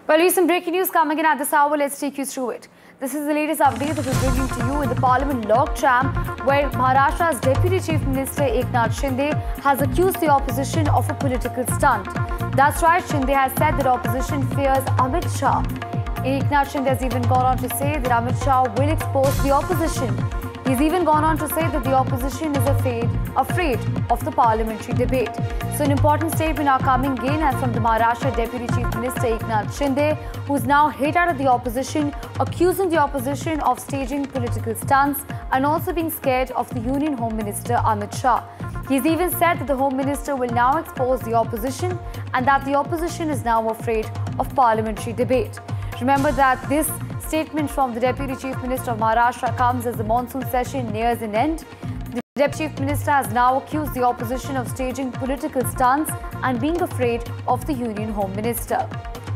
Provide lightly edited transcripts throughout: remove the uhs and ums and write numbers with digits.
Well, recent breaking news coming in at this hour. Let's take you through it. This is the latest update that we're bringing to you in the Parliament logjam, where Maharashtra's Deputy Chief Minister Eknath Shinde has accused the opposition of a political stunt. That's right, Shinde has said that opposition fears Amit Shah. Eknath Shinde has even gone on to say that Amit Shah will expose the opposition. He's even gone on to say that the opposition is afraid of the parliamentary debate. So an important statement now coming in and from the Maharashtra Deputy Chief Minister Eknath Shinde, who's now hit out at the opposition, accusing the opposition of staging political stunts and also being scared of the Union Home Minister Amit Shah. He's even said that the Home Minister will now expose the opposition and that the opposition is now afraid of parliamentary debate. Remember that this statement from the Deputy Chief Minister of Maharashtra comes as the monsoon session nears an end. The Deputy Chief Minister has now accused the opposition of staging political stunts and being afraid of the Union Home Minister.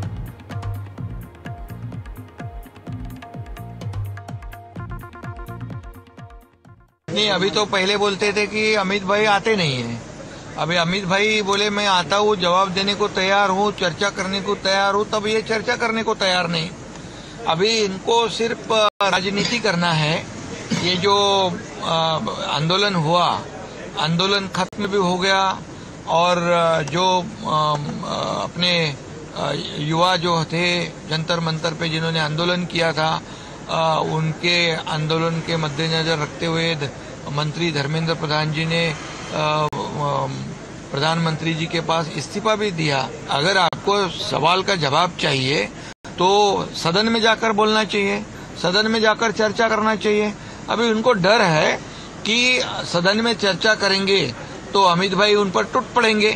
नहीं, अभी तो पहले बोलते थे कि अमित भाई आते नहीं हैं। अभी अमित भाई बोले मैं आता हूँ, जवाब देने को तैयार हूँ, चर्चा करने को तैयार हूँ, तब ये चर्चा करने को तैयार नहीं। अभी इनको सिर्फ राजनीति करना है। ये जो आंदोलन हुआ, आंदोलन खत्म भी हो गया और जो अपने युवा जो थे जंतर मंतर पे जिन्होंने आंदोलन किया था, उनके आंदोलन के मद्देनजर रखते हुए मंत्री धर्मेंद्र प्रधान जी ने प्रधानमंत्री जी के पास इस्तीफा भी दिया। अगर आपको सवाल का जवाब चाहिए तो सदन में जाकर बोलना चाहिए, सदन में जाकर चर्चा करना चाहिए। अभी उनको डर है कि सदन में चर्चा करेंगे तो अमित भाई उन पर टूट पड़ेंगे।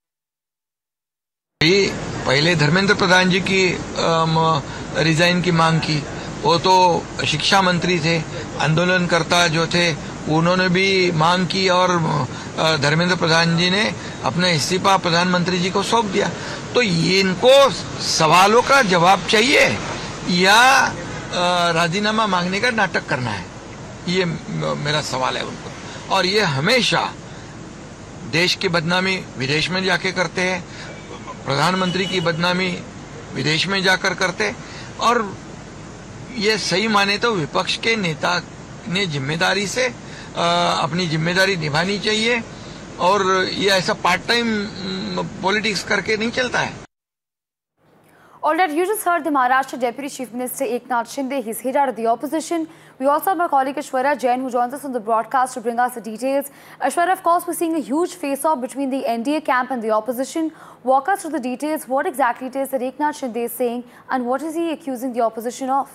पहले धर्मेंद्र प्रधान जी की रिजाइन की मांग की, वो तो शिक्षा मंत्री थे, आंदोलनकर्ता जो थे उन्होंने भी मांग की और धर्मेंद्र प्रधान जी ने अपना इस्तीफा प्रधानमंत्री जी को सौंप दिया। तो ये इनको सवालों का जवाब चाहिए या राजीनामा मांगने का नाटक करना है, ये मेरा सवाल है उनको। और ये हमेशा देश की बदनामी विदेश में जाके करते हैं, प्रधानमंत्री की बदनामी विदेश में जाकर करते, और ये सही माने तो विपक्ष के नेता ने जिम्मेदारी से अपनी जिम्मेदारी निभानी चाहिए और ये ऐसा पार्ट टाइम पॉलिटिक्स करके नहीं चलता है। Alright, you just heard the Maharashtra Deputy Chief Minister Eknath Shinde. He's hit out of the opposition. We also have my colleague Aishwarya Jain, who joins us on the broadcast to bring us the details. Aishwarya, of course, we're seeing a huge face-off between the NDA camp and the opposition. Walk us through the details. What exactly it is that Eknath Shinde is saying and what is he accusing the opposition of?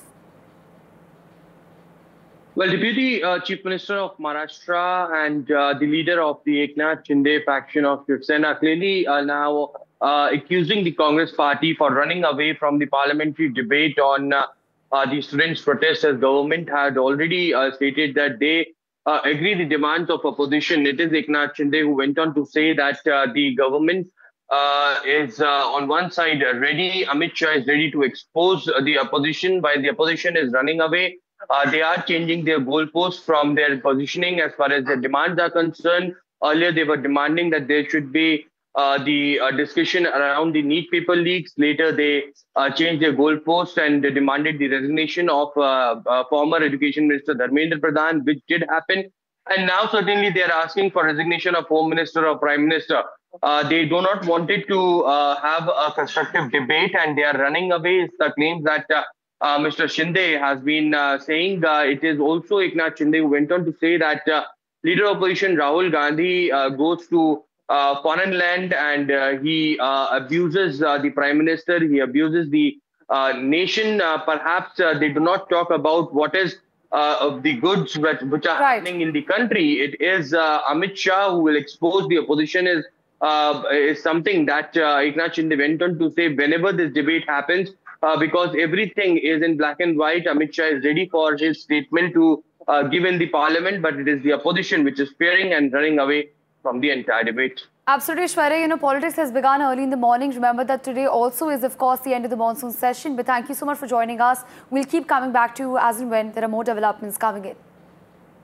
Well, Deputy Chief Minister of Maharashtra and the leader of the Eknath Shinde faction of Shiv Sena clearly now accusing the Congress party for running away from the parliamentary debate on the students' protest, as government had already stated that they agree the demands of opposition. It is Eknath Shinde who went on to say that the government is on one side ready, Amit Shah is ready to expose the opposition while the opposition is running away. They are changing their goalposts from their positioning as far as their demands are concerned. Earlier, they were demanding that there should be the discussion around the NEET paper leaks. Later, they changed their goalposts and they demanded the resignation of former Education Minister Dharmendra Pradhan, which did happen. And now, certainly, they are asking for resignation of Home Minister or Prime Minister. They do not want it to have a constructive debate, and they are running away. It's the claims that Mr. Shinde has been saying. It is also Eknath Shinde who went on to say that leader of opposition Rahul Gandhi goes to foreign land and he abuses the Prime Minister, he abuses the nation. Perhaps they do not talk about what is of the goods which are happening in the country. It is Amit Shah who will expose the opposition is something that Eknath Shinde went on to say whenever this debate happens. Because everything is in black and white. Amit Shah is ready for his statement to give in the parliament, but it is the opposition which is fearing and running away from the entire debate. Absolutely, Shwarya. Politics has begun early in the morning. Remember that today also is, of course, the end of the monsoon session. But thank you so much for joining us. We'll keep coming back to you as and when there are more developments coming in.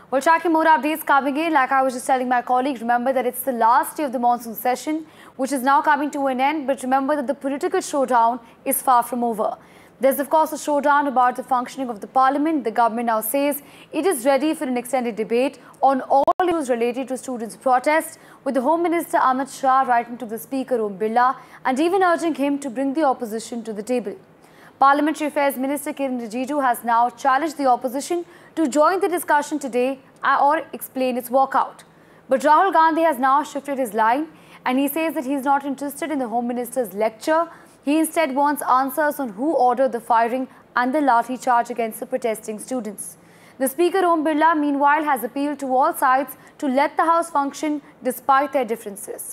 We'll tracking more updates coming in. Like I was just telling my colleague, remember that it's the last day of the monsoon session, which is now coming to an end. But remember that the political showdown is far from over. There's, of course, a showdown about the functioning of the parliament. The government now says it is ready for an extended debate on all issues related to students' protests, with the Home Minister Amit Shah writing to the Speaker Om Birla and even urging him to bring the opposition to the table. Parliamentary Affairs Minister Kiren Rijiju has now challenged the opposition to join the discussion today or explain its walkout. But Rahul Gandhi has now shifted his line and he says that he is not interested in the Home Minister's lecture. He instead wants answers on who ordered the firing and the lathi charge against the protesting students. The Speaker Om Birla, meanwhile, has appealed to all sides to let the House function despite their differences.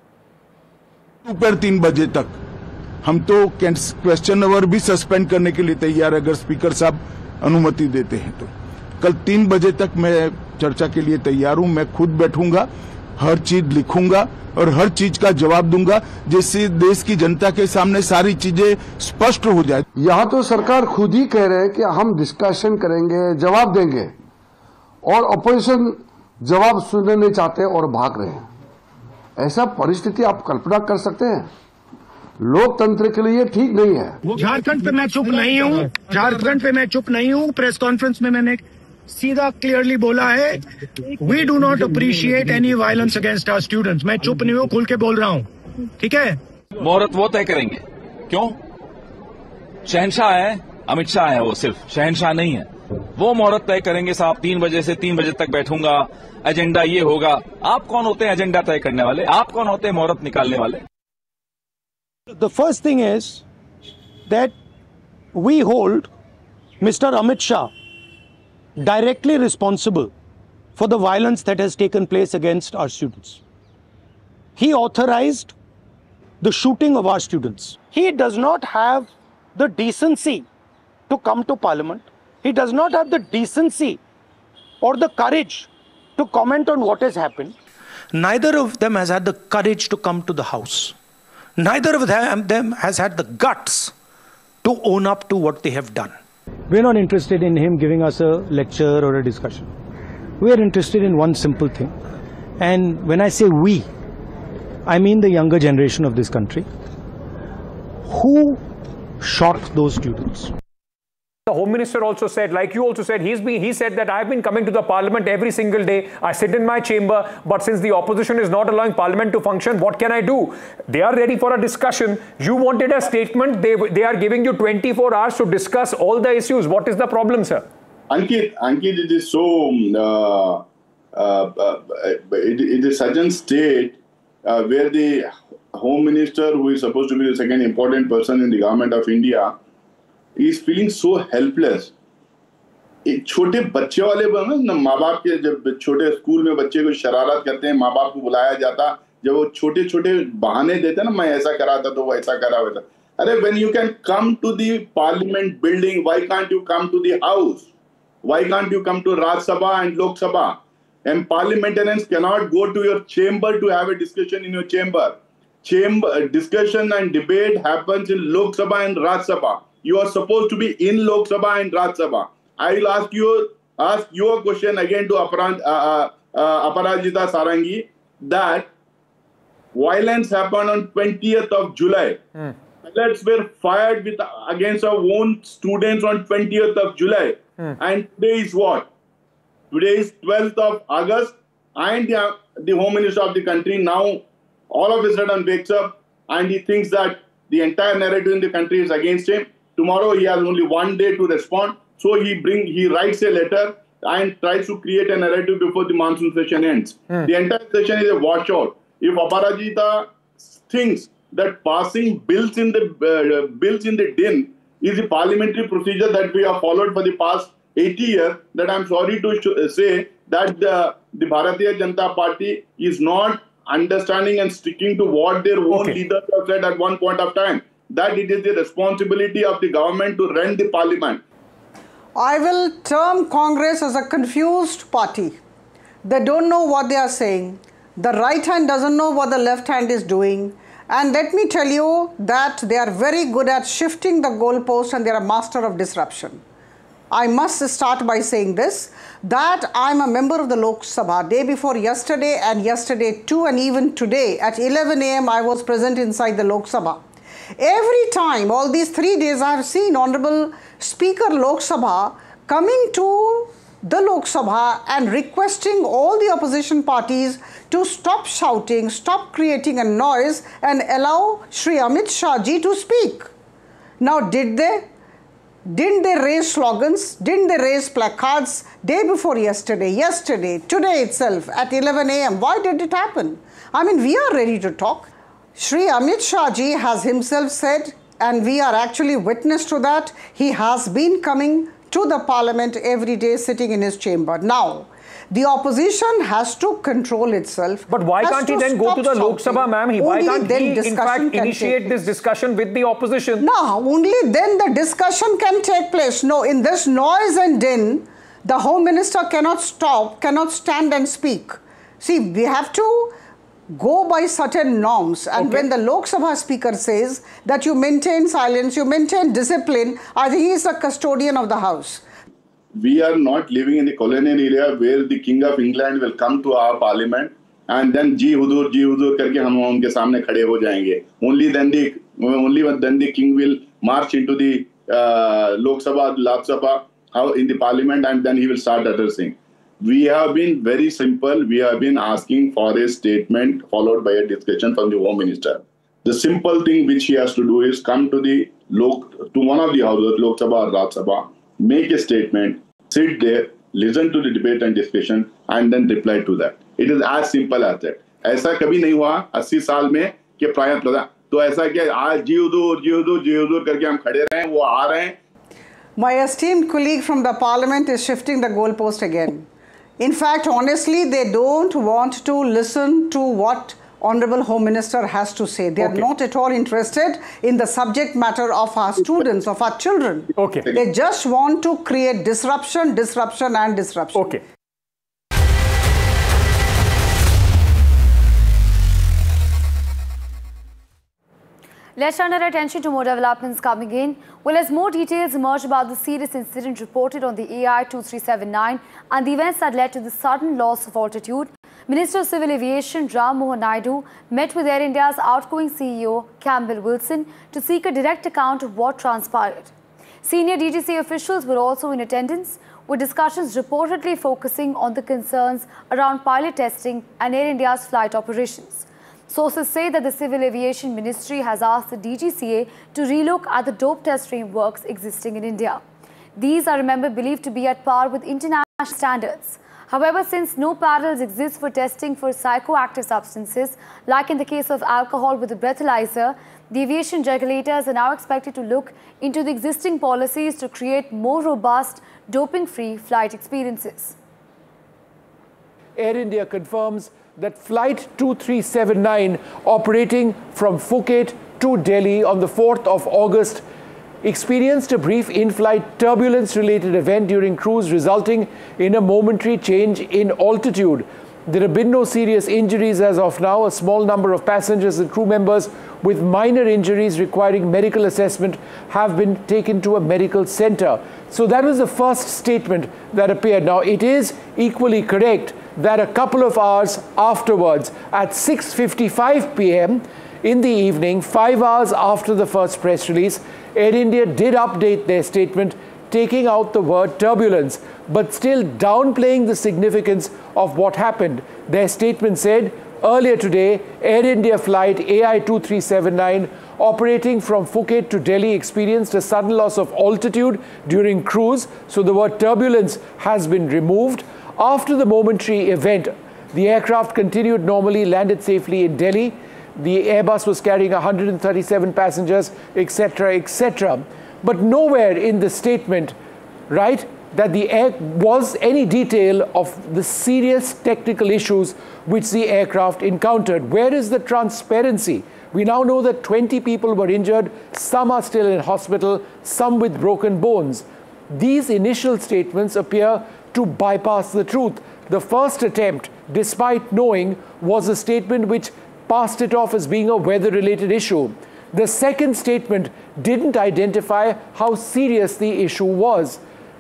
ऊपर 3 बजे तक हम तो question our भी suspend करने के लिए तैयार, अगर स्पीकर साहब अनुमति देते हैं तो। कल 3 बजे तक मैं चर्चा के लिए तैयार हूं। मैं खुद बैठूंगा, हर चीज लिखूंगा और हर चीज का जवाब दूंगा, जिससे देश की जनता के सामने सारी चीजें स्पष्ट हो जाए। यहाँ तो सरकार खुद ही कह रहे हैं कि हम डिस्कशन करेंगे, जवाब देंगे, और अपोजिशन जवाब सुनने नहीं चाहते और भाग रहे हैं। ऐसा परिस्थिति आप कल्पना कर सकते हैं? लोकतंत्र के लिए ठीक नहीं है। झारखंड पे मैं चुप नहीं हूँ, झारखंड पे मैं चुप नहीं हूँ। प्रेस कॉन्फ्रेंस में मैंने सीधा क्लियरली बोला है, we do not appreciate any violence against our students. मैं चुप नहीं हूँ, खुल के बोल रहा हूँ, ठीक है। मुहूर्त वो तय करेंगे, क्यों? शहंशाह है, अमित शाह है, वो सिर्फ शहंशाह नहीं है। वो मुहूर्त तय करेंगे साहब। 3 बजे से 3 बजे तक बैठूंगा, एजेंडा ये होगा। आप कौन होते हैं एजेंडा तय करने वाले? आप कौन होते हैं मुहूर्त निकालने वाले? The first thing is that we hold Mr. Amit Shah directly responsible for the violence that has taken place against our students. He authorized the shooting of our students. He does not have the decency to come to Parliament. He does not have the decency or the courage to comment on what has happened. Neither of them has had the courage to come to the House. Neither of them has had the guts to own up to what they have done. We're not interested in him giving us a lecture or a discussion. We are interested in one simple thing. And when I say we, I mean the younger generation of this country. Who shot those students? The Home Minister also said, like you also said, he said that I've been coming to the Parliament every single day. I sit in my chamber, but since the opposition is not allowing Parliament to function, what can I do? They are ready for a discussion. You wanted a statement. They are giving you 24 hours to discuss all the issues. What is the problem, sir? Ankit, it is so, it is such a state where the Home Minister, who is supposed to be the second important person in the government of India, is feeling so helpless. एक छोटे बच्चे वाले ना, माँ बाप के जब छोटे स्कूल में बच्चे को शरारत करते हैं, माँ बाप को बुलाया जाता, जब वो छोटे छोटे बहाने देते ना, मैं ऐसा करा था तो वो ऐसा करा वैसा। अरे when you can come to the Parliament building, why can't you come to the House? Why can't you come to Rajya Sabha and Lok Sabha? And parliamentarians cannot go to your chamber to have a discussion in your chamber. Discussion and debate happens in Lok Sabha and Rajya Sabha. You are supposed to be in Lok Sabha and Rajya Sabha. I will ask you a question again to Aparajita Sarangi, that violence happened on 20th of July. Bullets were fired against our own students on 20th of July. And today is what? Today is 12th of August, and the Home Minister of the country now all of a sudden wakes up and he thinks that the entire narrative in the country is against him. Tomorrow he has only one day to respond. So he writes a letter and tries to create a narrative before the monsoon session ends. The entire session is a washout. If Aparajita thinks that passing bills in the din is the parliamentary procedure that we have followed for the past 80 years, that I'm sorry to say that the Bharatiya Janata Party is not understanding and sticking to what their own leaders have said at one point of time, that it is the responsibility of the government to run the parliament. I will term Congress as a confused party. They don't know what they are saying. The right hand doesn't know what the left hand is doing. And let me tell you that they are very good at shifting the goalpost and they are a master of disruption. I must start by saying this, that I'm a member of the Lok Sabha. Day before yesterday and yesterday too, and even today at 11 a.m. I was present inside the Lok Sabha. Every time, all these 3 days, I have seen Honorable Speaker Lok Sabha coming to the Lok Sabha and requesting all the opposition parties to stop shouting, stop creating a noise and allow Shri Amit Shah ji to speak. Now, did they? Didn't they raise slogans? Didn't they raise placards day before yesterday, today itself at 11 a.m.? Why did it happen? I mean, we are ready to talk. Shri Amit Shah ji has himself said, and we are actually witness to that, he has been coming to the parliament every day, sitting in his chamber. Now, the opposition has to control itself. But why can't he then go to the Lok Sabha, ma'am? Why can't he, in fact, initiate this discussion with the opposition? No, only then the discussion can take place. No, in this noise and din, the Home Minister cannot stand and speak. See, we have to go by certain norms, and when the Lok Sabha Speaker says that you maintain silence, you maintain discipline, I think he is the custodian of the house. We are not living in a colonial era where the King of England will come to our parliament and then जी हुजूर करके हम उनके सामने खड़े हो जाएंगे. Only then the king will march into the Lok Sabha, Lok Sabha, in the parliament, and then he will start addressing. We have been very simple. We have been asking for a statement followed by a discussion from the Home Minister. The simple thing which he has to do is come to one of the houses, Lok Sabha or Raj Sabha, make a statement, sit there, listen to the debate and discussion, and then reply to that. It is as simple as that. ऐसा कभी नहीं हुआ 80 साल में कि prime प्रधान तो ऐसा कि आज जी हुजूर करके हम खड़े रहे हैं, वो आ रहे हैं. My esteemed colleague from the parliament is shifting the goalpost again. In fact, honestly, they don't want to listen to what Honorable Home Minister has to say. They are not at all interested in the subject matter of our students, of our children. They just want to create disruption and disruption. Let's turn our attention to more developments coming in. Well, as more details emerge about the serious incident reported on the AI 2379 and the events that led to the sudden loss of altitude, Minister of Civil Aviation Ram Mohan Naidu met with Air India's outgoing CEO Campbell Wilson to seek a direct account of what transpired. Senior DGCA officials were also in attendance, with discussions reportedly focusing on the concerns around pilot testing and Air India's flight operations. Sources say that the Civil Aviation Ministry has asked the DGCA to relook at the dope test frameworks existing in India. These are, remember, believed to be at par with international standards. However, since no parallels exist for testing for psychoactive substances, like in the case of alcohol with a breathalyzer, the aviation regulators are now expected to look into the existing policies to create more robust, doping-free flight experiences. Air India confirms that Flight 2379 operating from Phuket to Delhi on the 4th of August experienced a brief in-flight turbulence-related event during cruise, resulting in a momentary change in altitude. There have been no serious injuries as of now. A small number of passengers and crew members with minor injuries requiring medical assessment have been taken to a medical center. So that was the first statement that appeared. Now, it is equally correct that a couple of hours afterwards, at 6:55 p.m. in the evening, 5 hours after the first press release, Air India did update their statement, taking out the word turbulence, but still downplaying the significance of what happened. Their statement said, earlier today, Air India flight AI 2379 operating from Phuket to Delhi experienced a sudden loss of altitude during cruise, so the word turbulence has been removed. After the momentary event, the aircraft continued normally, landed safely in Delhi. The Airbus was carrying 137 passengers, etc., etc. But nowhere in the statement, right, that was any detail of the serious technical issues which the aircraft encountered. Where is the transparency? We now know that 20 people were injured, some are still in hospital, some with broken bones. These initial statements appear to bypass the truth. The first attempt, despite knowing, was a statement which passed it off as being a weather-related issue. The second statement didn't identify how serious the issue was.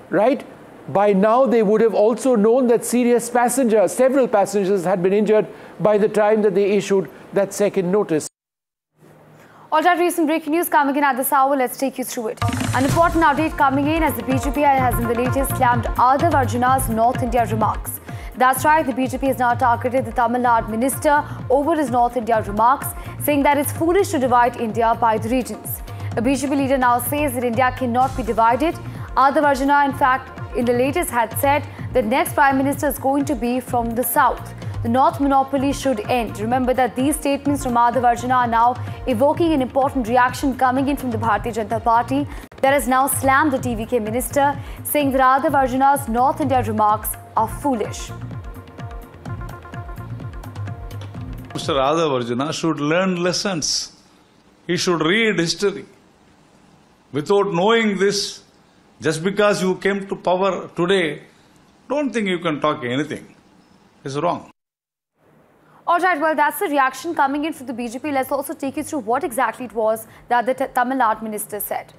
right? By now they would have also known that several passengers had been injured by the time that they issued that second notice. All right, recent breaking news coming in at this hour. Let's take you through it. An important update coming in as the BJP has in the latest slammed Aadav Arjuna's North India remarks. That's right, the BJP has now targeted the Tamil Nadu minister over his North India remarks, saying that it's foolish to divide India by the regions. A BJP leader now says that India cannot be divided. Aadav Arjuna, in fact, in the latest had said that next Prime Minister is going to be from the South. The North monopoly should end. Remember that these statements from Aadav Arjuna are now evoking an important reaction coming in from the Bharatiya Janata Party that has now slammed the TVK minister, saying that Aadav Arjuna's North India remarks are foolish. Mr. Aadav Arjuna should learn lessons. He should read history. Without knowing this, just because you came to power today, don't think you can talk anything. It's wrong. All right, well, that's the reaction coming in from the BJP. Let's also take you through what exactly it was that the Tamil Nadu minister said.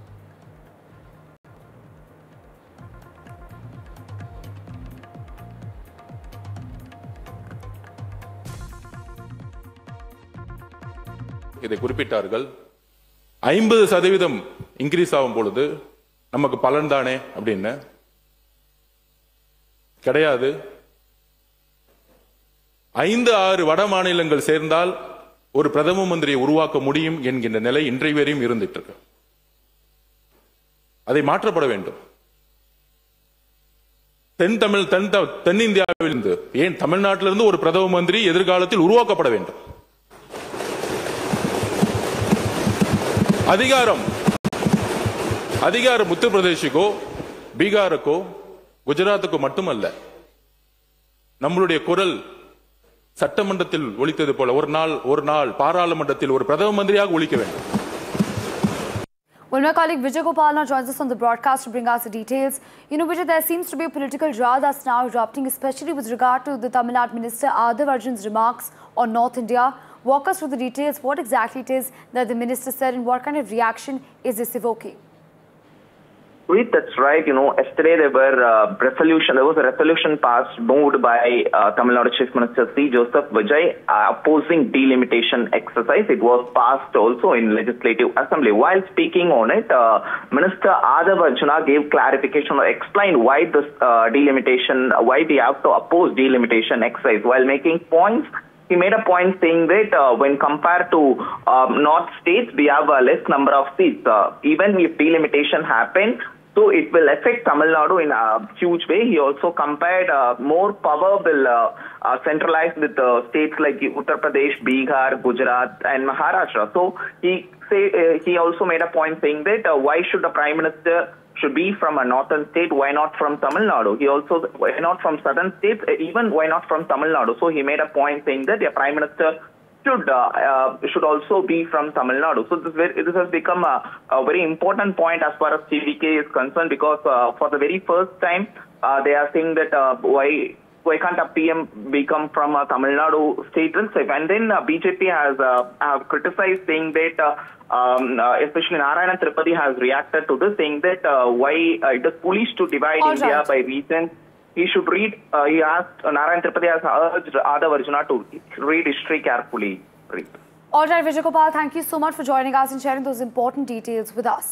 இதை குறிப்பிட்டார்கள் 50% increase ஆகும் பொழுது நமக்கு பலன் தானே அப்படின்னு கிடையாது 5-6 வட மாநிலங்கள் சேர்ந்தால் ஒரு பிரதம மந்திரியை உருவாக்க முடியும் என்கின்ற நிலை இன்றைய வரையும் இருந்துட்டு இருக்கு அதை மாற்றப்பட வேண்டும் தென்னிந்தியாவிலிருந்து ஏன் தமிழ்நாட்டிலிருந்து ஒரு பிரதம மந்திரி எதிர்காலத்தில் உருவாக்கப்பட வேண்டும் அதிகாரம் உத்தரப்பிரதேசுக்கோ பீகாருக்கோ குஜராத்துக்கோ மட்டுமல்ல நம்மளுடைய குரல் சட்டமன்றத்தில் ஒலித்தது போல ஒரு நாள் பாராளுமன்றத்தில் ஒரு பிரதம மந்திரியாக ஒலிக்க வேண்டும். Well, my colleague Vijay Gopal now joins us on the broadcast to bring us the details. You know, Vijay, there seems to be a political draw that's now erupting, especially with regard to the Tamil Nadu minister Aadav Arjun's remarks on North India. Walk us through the details. What exactly it is that the minister said and what kind of reaction is this evoking? That's right. You know, yesterday there was a resolution moved by Tamil Nadu Chief Minister C. Joseph Vijay opposing delimitation exercise. It was passed also in Legislative Assembly. While speaking on it, Minister Aadav Arjuna gave clarification or explained why this why we have to oppose delimitation exercise. While making points, he made a point saying that when compared to North states, we have a less number of seats. Even if delimitation happened, so it will affect Tamil Nadu in a huge way. He also compared more power will centralize with states like Uttar Pradesh, Bihar, Gujarat and Maharashtra. So he also made a point saying that why should the Prime Minister should be from a northern state, why not from Tamil Nadu? He also, why not from southern states, even why not from Tamil Nadu? So he made a point saying that the Prime Minister should also be from Tamil Nadu. So this has become a very important point as far as TVK is concerned, because for the very first time they are saying that why can't a PM become from Tamil Nadu state itself? And then BJP has criticized, saying that especially Narayana Tripathy has reacted to this, saying that why it is foolish to divide India by regions. He should read, he asked, Narayana Tripathy has urged Aadav Arjuna to read history carefully. All right, Vijay Gopal, thank you so much for joining us and sharing those important details with us.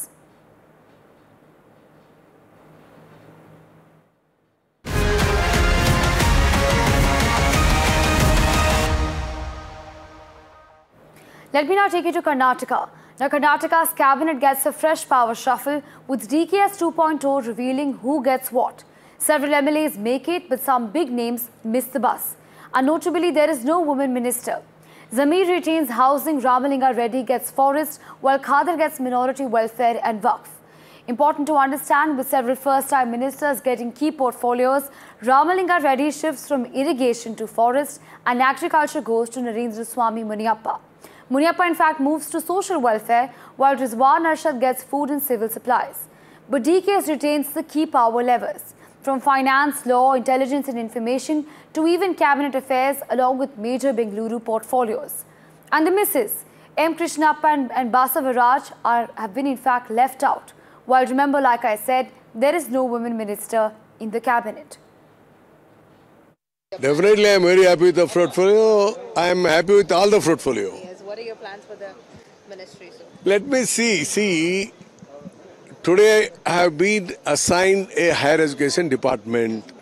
Let me now take you to Karnataka. Now, Karnataka's cabinet gets a fresh power shuffle, with DKS 2.0 revealing who gets what. Several MLAs make it, but some big names miss the bus. And notably, there is no woman minister. Zamir retains housing, Ramalinga Reddy gets forest, while Khader gets minority welfare and Waqf. Important to understand, with several first-time ministers getting key portfolios, Ramalinga Reddy shifts from irrigation to forest, and agriculture goes to Narendra Swamy Muniappa. Muniappa, in fact, moves to social welfare, while Rizwan Arshad gets food and civil supplies. But DKS retains the key power levers, from finance, law, intelligence and information, to even cabinet affairs, along with major Bengaluru portfolios. And the misses, M. Krishnappa and Basavaraj have been, in fact, left out. While remember, like I said, there is no women minister in the cabinet. Definitely, I am very happy with the portfolio. I am happy with all the portfolio. Yes. What are your plans for the ministry, sir? Let me see. See, today I have been assigned a higher education department.